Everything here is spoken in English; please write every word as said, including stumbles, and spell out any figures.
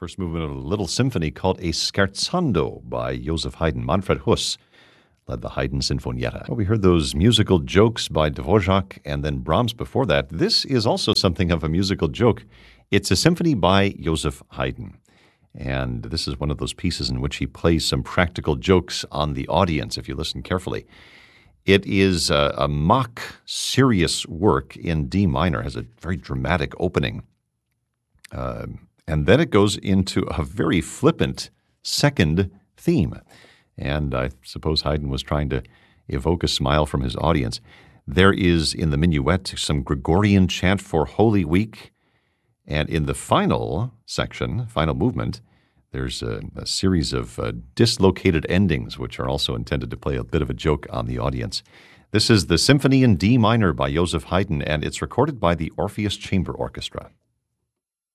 First movement of a little symphony called a Scherzando by Joseph Haydn. Manfred Huss led the Haydn Sinfonietta. Well, we heard those musical jokes by Dvorak and then Brahms before that. This is also something of a musical joke. It's a symphony by Joseph Haydn. And this is one of those pieces in which he plays some practical jokes on the audience, if you listen carefully. It is a, a mock serious work in D minor. It has a very dramatic opening. Uh, and then it goes into a very flippant second theme. And I suppose Haydn was trying to evoke a smile from his audience. There is, in the minuet, some Gregorian chant for Holy Week. And in the final section, final movement, there's a, a series of uh, dislocated endings, which are also intended to play a bit of a joke on the audience. This is the Symphony in D minor by Joseph Haydn, and it's recorded by the Orpheus Chamber Orchestra.